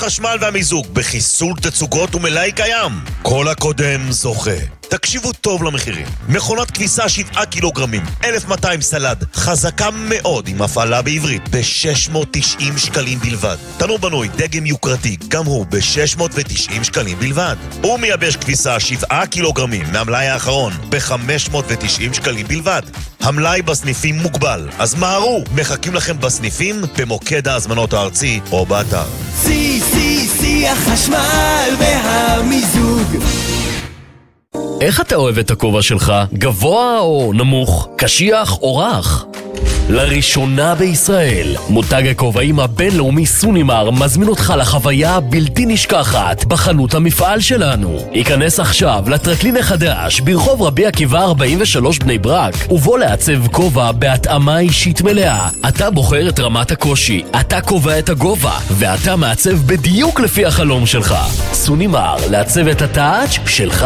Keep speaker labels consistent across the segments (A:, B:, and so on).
A: חשמל והמיזוג בחיסול תצוגות ומלאי קיים. כל הקודם זוכה. תקשיבו טוב למחירים. מכונת כביסה 7 קילוגרמים, 1200 סלד, חזקה מאוד עם הפעלה בעברית, ב-690 שקלים בלבד. תנור בנוי, דגם יוקרתי, גם הוא ב-690 שקלים בלבד. ומייבש כביסה 7 קילוגרמים מהמלאי האחרון, ב-590 שקלים בלבד. המלאי בסניפים מוגבל, אז מהרו, מחכים לכם בסניפים, במוקד ההזמנות הארצי או באתר.
B: סי החשמל והמיזוג.
C: איך אתה אוהב את הכובע שלך? גבוה או נמוך? קשיח או רך? לראשונה בישראל, מותג הכובעים הבינלאומי סונימר מזמין אותך לחוויה בלתי נשכחת בחנות המפעל שלנו. היכנס עכשיו לטרקלין החדש ברחוב רבי עקיבא 43 בני ברק, ובוא לעצב כובע בהתאמה אישית מלאה. אתה בוחר את רמת הקושי, אתה קובע את הגובה, ואתה מעצב בדיוק לפי החלום שלך. סונימר, לעצב את הטאץ' שלך.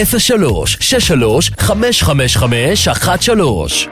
C: 03-63-555-13.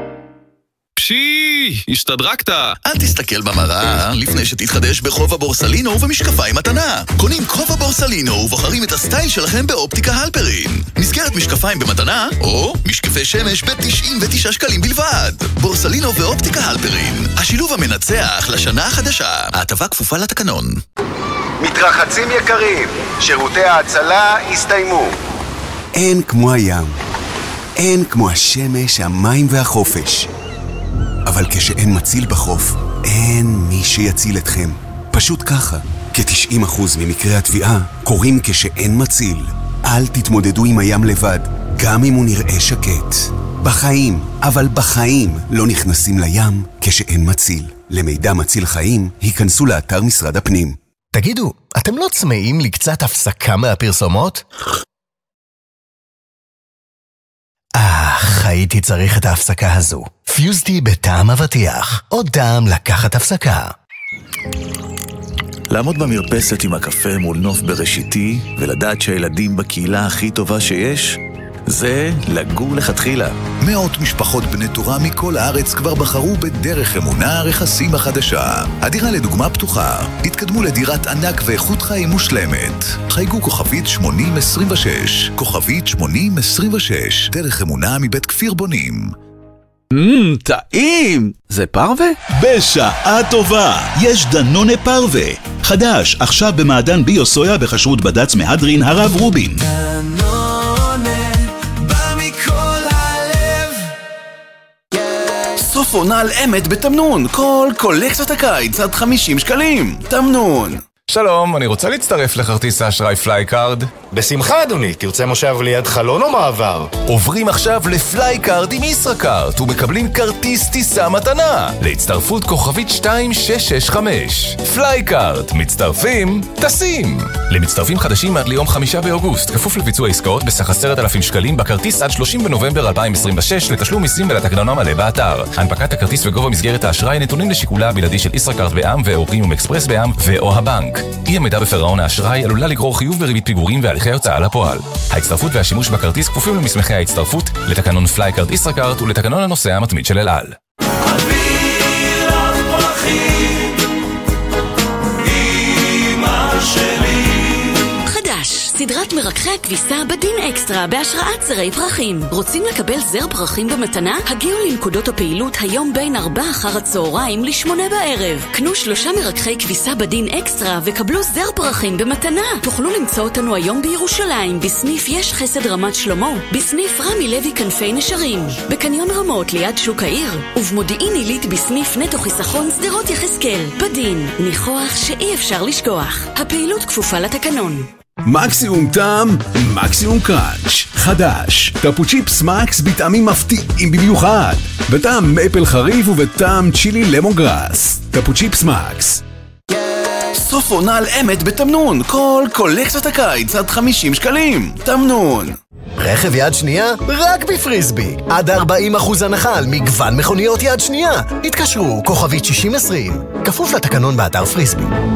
D: השתדרקת.
E: אל תסתכל במראה לפני שתתחדש בכובע בורסלינו ובמשקפיים מתנה. קונים כובע בורסלינו ובוחרים את הסטייל שלכם באופטיקה הלפרין. מסגרת משקפיים במתנה או משקפי שמש ב-99 שקלים בלבד. בורסלינו ואופטיקה הלפרין, השילוב המנצח לשנה החדשה. ההטבה כפופה לתקנון.
F: מתרחצים יקרים, שירותי ההצלה הסתיימו.
G: אין כמו הים, אין כמו השמש, המים והחופש. אבל כשאין מציל בחוף, אין מי שיציל אתכם. פשוט ככה. כ-90% ממקרי התביעה קורים כשאין מציל. אל תתמודדו עם הים לבד, גם אם הוא נראה שקט. בחיים, אבל בחיים, לא נכנסים לים כשאין מציל. למידע מציל חיים, היכנסו לאתר משרד הפנים.
H: תגידו, אתם לא צמאים לקצת הפסקה מהפרסומות? הייתי צריך את ההפסקה הזו. פיוזטי בטעם אבטיח. עוד טעם לקחת הפסקה.
I: לעמוד במרפסת עם הקפה מול נוף בראשיתי ולדעת שהילדים בקהילה הכי טובה שיש, זה לגור לכתחילה.
J: מאות משפחות בני תורה מכל הארץ כבר בחרו בדרך אמונה רכסים החדשה. הדירה לדוגמה פתוחה. התקדמו לדירת ענק ואיכות חיים מושלמת. חייגו כוכבית 8026. כוכבית 8026. דרך אמונה מבית כפיר בונים.
I: טעים! זה פרווה?
J: בשעה טובה, יש דנונה פרווה. חדש, עכשיו במעדן ביו סויה בכשרות בד"ץ מהדרין הרב רובין.
I: סוף עונה על אמת בתמנון. כל קולקציות הקיץ עד 50 שקלים. תמנון.
K: שלום, אני רוצה להצטרף לכרטיס האשראי פלייקארד.
L: בשמחה אדוני, תרצה מושב ליד חלון או מעבר?
K: עוברים עכשיו לפלייקארד עם ישראכרט ומקבלים כרטיס טיסה מתנה להצטרפות כוכבית 2665. פלייקארד, מצטרפים, טסים. למצטרפים חדשים עד ליום 5 באוגוסט, כפוף לביצוע עסקאות בסך 10,000 שקלים בכרטיס עד 30 בנובמבר 2026 לתשלום מיסים ולתקנון המלא באתר. הנפקת הכרטיס וגובה מסגרת האשראי נתונים לשיקולה הבלעדי של ישראכרט בע"מ ואורפרימיום אקספרס בע"מ ואו הבנק. אי עמידה בפירעון האשראי עלולה לגרור חיוב בריבית פיגורים והליכי הוצאה לפועל. ההצטרפות והשימוש בכרטיס כפופים למסמכי ההצטרפות, לתקנון פלייקארד ישראכרט ולתקנון הנוסע המתמיד של אל על.
M: סדרת מרקחי הכביסה בדין אקסטרה בהשראת זרי פרחים. רוצים לקבל זר פרחים במתנה? הגיעו לנקודות הפעילות היום בין 4 אחר הצהריים ל8 בערב. קנו 3 מרקחי כביסה בדין אקסטרה וקבלו זר פרחים במתנה. תוכלו למצוא אותנו היום בירושלים, בסניף יש חסד רמת שלמה, בסניף רמי לוי כנפי נשרים, בקניון רמות ליד שוק העיר, ובמודיעין עילית בסניף נטו חיסכון שדרות יחזקאל. בדין, ניחוח שאי אפשר לשכוח. הפעילות כפופה לתקנון.
J: מקסימום טעם, מקסימום קראנץ'. חדש, טפו צ'יפס מקס בטעמים מפתיעים במיוחד. בטעם מייפל חריף ובטעם צ'ילי למונגרס. טפו צ'יפס מקס.
I: סוף עונה על אמת בתמנון. כל קולקציות הקיץ עד 50 שקלים. תמנון.
H: רכב יד שנייה? רק בפריסבי. עד 40% הנחה על מגוון מכוניות יד שנייה. התקשרו, כוכבית 6020. כפוף לתקנון באתר פריסבי.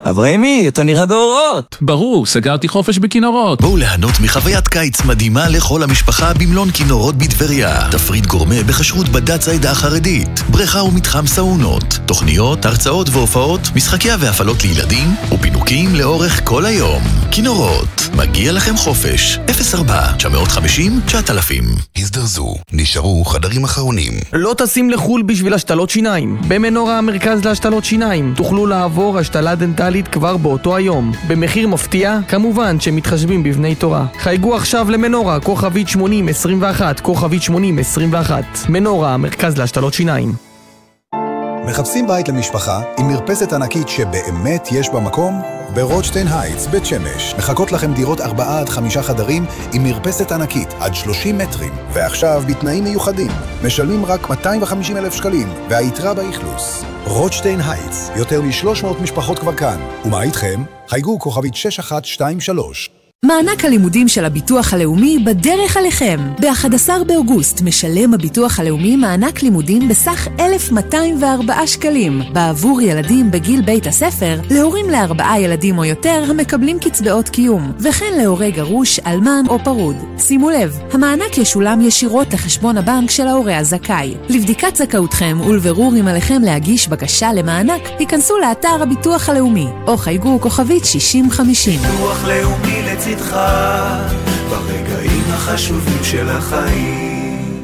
B: אברהימי, אתה נראה באורות.
I: ברור, סגרתי חופש בכינורות.
E: בואו ליהנות מחוויית קיץ מדהימה לכל המשפחה במלון כינורות בטבריה. תפריט גורמה בכשרות בדת העדה החרדית. בריכה ומתחם סאונות. תוכניות, הרצאות והופעות, משחקיה והפעלות לילדים ופינוקים לאורך כל היום. כינורות, מגיע לכם חופש. 04-950-9000.
J: הזדרזו, נשארו חדרים אחרונים.
D: לא טסים לחול בשביל השתלות שיניים. במנורה המרכז להשתלות שיניים תוכלו לעבור השתלה דנטלית כבר באותו היום. במחיר מפתיע, כמובן שמתחשבים בבני תורה. חייגו עכשיו למנורה, כוכבית 8021, כוכבית 8021. מנורה המרכז להשתלות שיניים.
N: מחפשים בית למשפחה עם מרפסת ענקית שבאמת יש בה מקום? ברוטשטיין הייטס, בית שמש. מחכות לכם דירות 4 עד 5 חדרים עם מרפסת ענקית עד 30 מטרים. ועכשיו בתנאים מיוחדים. משלמים רק 250,000 שקלים והיתרה באכלוס. רוטשטיין הייטס, יותר מ-300 משפחות כבר כאן. ומה איתכם? חייגו כוכבית 6123.
O: מענק הלימודים של הביטוח הלאומי בדרך עליכם. ב-11 באוגוסט משלם הביטוח הלאומי מענק לימודים בסך 1,204 שקלים בעבור ילדים בגיל בית הספר, להורים ל4 ילדים או יותר המקבלים קצבאות קיום, וכן להורה גרוש, אלמן או פרוד. שימו לב, המענק ישולם ישירות לחשבון הבנק של ההורה הזכאי. לבדיקת זכאותכם ולבירור אם עליכם להגיש בקשה למענק, היכנסו לאתר הביטוח הלאומי או חייגו כוכבית 6050.
B: ביטוח לאומי לצדך ברגעים החשובים של החיים.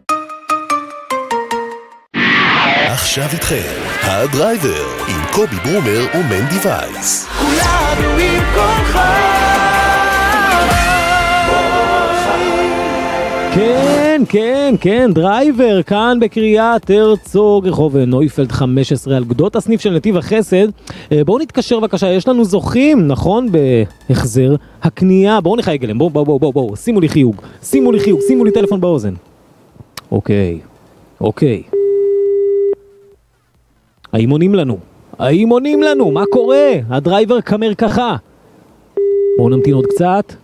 P: עכשיו איתכם, הדרייבר, עם קובי ברומר ומנדי וייס.
B: כולנו עם כולך.
Q: כן, דרייבר, כאן בקריית הרצוג, רחוב נויפלד 15 על גדות הסניף של נתיב החסד. בואו נתקשר בבקשה, יש לנו זוכים, נכון? בהחזר הקנייה. בואו נחייג אליהם, בואו, שימו לי חיוג, שימו לי טלפון באוזן. אוקיי. האם עונים לנו? מה קורה? הדרייבר קמר ככה. בואו נמתין עוד קצת.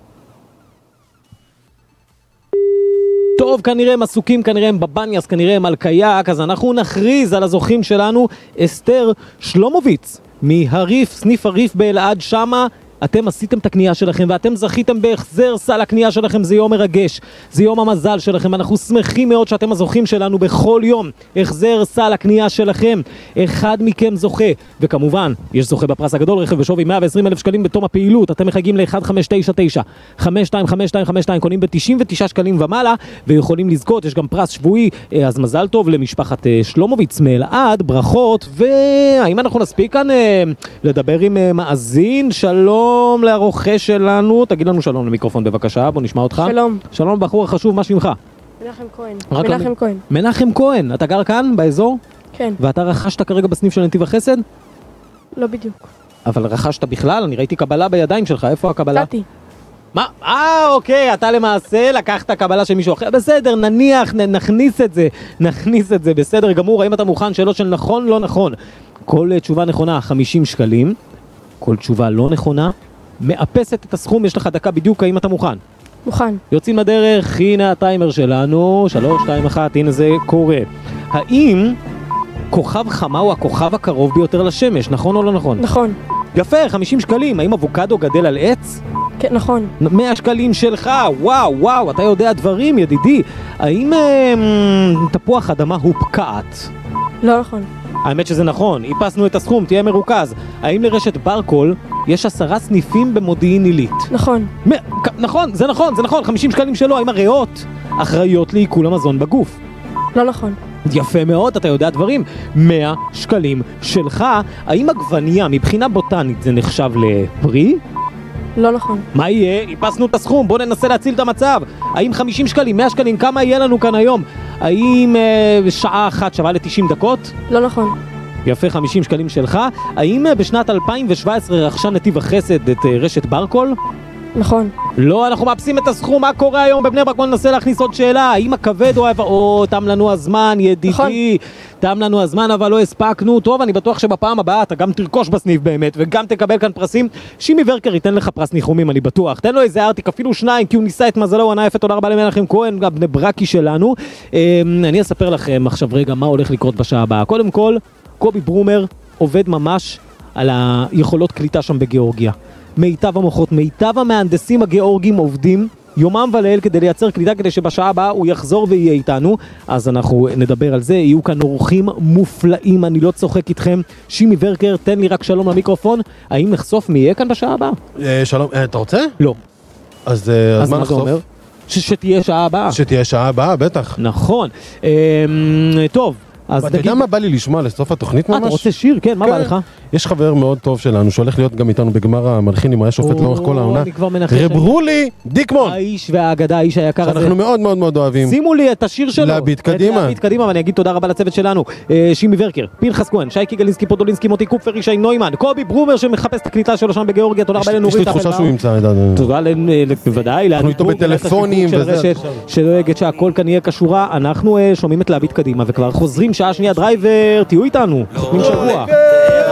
Q: טוב, כנראה הם עסוקים, כנראה הם בבניאס, כנראה הם על קייק, אז אנחנו נכריז על הזוכים שלנו. אסתר שלומוביץ, מהריף, סניף הריף באלעד שמה. אתם עשיתם את הקנייה שלכם ואתם זכיתם בהחזר סל הקנייה שלכם. זה יום מרגש, זה יום המזל שלכם, אנחנו שמחים מאוד שאתם הזוכים שלנו בכל יום. החזר סל הקנייה שלכם, אחד מכם זוכה, וכמובן יש זוכה בפרס הגדול, רכב בשווי 120,000 שקלים בתום הפעילות. אתם מחייגים ל-1599 525252, קונים ב-99 שקלים ומעלה ויכולים לזכות. יש גם פרס שבועי, אז מזל טוב למשפחת שלומוביץ מאלעד, ברכות. והאם אנחנו נספיק כאן לדבר עם מאזין? שלום לרוכש שלנו, תגיד לנו שלום למיקרופון בבקשה, בוא נשמע אותך. שלום בחור החשוב, מה שמך? מנחם כהן, אתה גר כאן באזור?
R: כן.
Q: ואתה רכשת כרגע בסניף של נתיב החסד?
R: לא בדיוק.
Q: אבל רכשת בכלל? אני ראיתי קבלה בידיים שלך, איפה הקבלה?
R: קטי.
Q: מה? אוקיי, אתה למעשה לקחת קבלה של מישהו אחר. בסדר, נניח, נכניס את זה, בסדר גמור. האם אתה מוכן? שאלות של נכון, לא נכון. כל תשובה נכונה 50 שקלים, כל תשובה לא נכונה מאפסת את הסכום. יש לך דקה בדיוק. האם אתה מוכן?
R: מוכן.
Q: יוצאים לדרך, הנה הטיימר שלנו, 3, 2, 1, הנה זה קורה. האם כוכב חמה הוא הכוכב הקרוב ביותר לשמש, נכון או לא נכון?
R: נכון.
Q: יפה, 50 שקלים. האם אבוקדו גדל על עץ?
R: כן, נכון.
Q: 100 שקלים שלך, וואו, אתה יודע דברים, ידידי. האם תפוח אדמה הוא פקעת?
R: לא נכון.
Q: האמת שזה נכון, איפסנו את הסכום, תהיה מרוכז. האם לרשת ברקול יש 10 סניפים במודיעין עילית?
R: נכון.
Q: נכון, זה נכון, 50 שקלים שלו. האם הריאות אחראיות לעיכול המזון בגוף?
R: לא נכון.
Q: יפה מאוד, אתה יודע דברים. 100 שקלים שלך. האם עגבנייה מבחינה בוטנית זה נחשב לפרי?
R: לא נכון.
Q: מה יהיה? איפסנו את הסכום, בוא ננסה להציל את המצב. האם 50 שקלים, 100 שקלים, כמה יהיה לנו כאן היום? האם שעה אחת שווה ל-90 דקות?
R: לא נכון.
Q: יפה, 50 שקלים שלך. האם בשנת 2017 רכשה נתיב החסד את רשת ברקול?
R: נכון.
Q: לא, אנחנו מאפסים את הסכום. מה קורה היום בבני ברק? בוא ננסה להכניס עוד שאלה. האם הכבד או תם לנו הזמן, ידידי. נכון. תם לנו הזמן, אבל לא הספקנו. טוב, אני בטוח שבפעם הבאה אתה גם תרכוש בסניף באמת, וגם תקבל כאן פרסים. שימי ורקר ייתן לך פרס ניחומים, אני בטוח. תן לו איזה ארטיק, אפילו 2, כי הוא ניסה את מזלו, הוא ענה יפה. תודה רבה למנחם כהן, גם בני ברקי שלנו. אני אספר לכם עכשיו רגע מה הולך לקרות בשעה הבאה. קודם כל, קובי ברומר עובד ממש על היכולות קליטה שם בגיאורגיה. מיטב המוחות, מיטב המהנדסים הגיאורגים עובדים יומם וליל כדי לייצר קליטה, כדי שבשעה הבאה הוא יחזור ויהיה איתנו. אז אנחנו נדבר על זה, יהיו כאן אורחים מופלאים, אני לא צוחק איתכם. שימי ורקר, תן לי רק שלום למיקרופון. האם נחשוף מי יהיה כאן בשעה הבאה?
S: שלום, אתה רוצה?
Q: לא.
S: אז מה נחשוף?
Q: אומר? שתהיה שעה הבאה.
S: שתהיה שעה הבאה, בטח.
Q: נכון. טוב.
S: אתה יודע מה בא לי לשמוע לסוף התוכנית ממש?
Q: אתה רוצה שיר? כן, מה בא לך?
S: יש חבר מאוד טוב שלנו שהולך להיות גם איתנו בגמר המלחין, אם היה שופט לאורך כל העונה. רב רולי דיקמון.
Q: האיש והאגדה, האיש היקר הזה.
S: שאנחנו מאוד מאוד מאוד אוהבים.
Q: שימו לי את השיר שלו.
S: להביט קדימה.
Q: להביט קדימה, ואני אגיד תודה רבה לצוות שלנו. שימי ורקר, פנחס כהן, שייקי גלינסקי, פודולינסקי, מוטי קופפר, ישי נוימן, קובי ברומר שמחפש את הקליטה שלו שם בגיאורגיה. תודה רבה לנורית.
S: יש לי תחושה שהוא ימצא.
Q: תודה בוודאי.
S: אנחנו איתו בטלפונים וזה.
Q: שדואגת שהכל כאן יהיה קשורה. אנחנו שומעים את להביט קדימה וכבר חוזרים שעה שנייה דרייבר, תהיו איתנו.